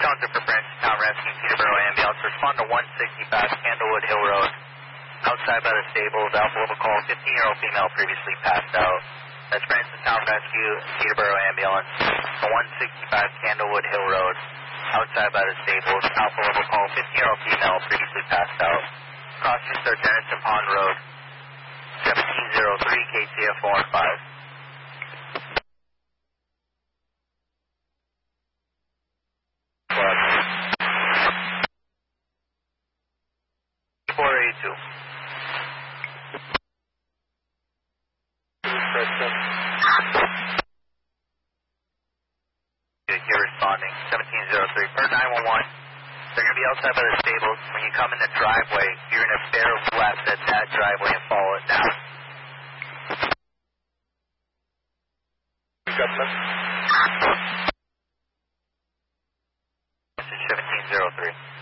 Counter for Francis Town Rescue, Peterborough Ambulance. Respond to 165 Candlewood Hill Road. Outside by the stables, Alpha Level call, 15-year-old female previously passed out. That's Francis Town Rescue, Peterborough Ambulance. To 165 Candlewood Hill Road. Outside by the stables, Alpha Level call, 15-year-old female previously passed out. Crossing Sir Denison Pond Road. 1703 KCF 415. You're responding, 1703 per 911. They're going to be outside by the stables. When you come in the driveway, you're going to bear left at that driveway and follow it down. Message 1703.